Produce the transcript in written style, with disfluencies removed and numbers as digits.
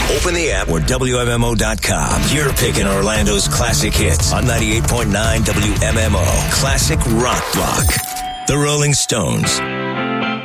Open the app or WMMO.com. You're picking Orlando's classic hits on 98.9 WMMO. Classic Rock Block. The Rolling Stones.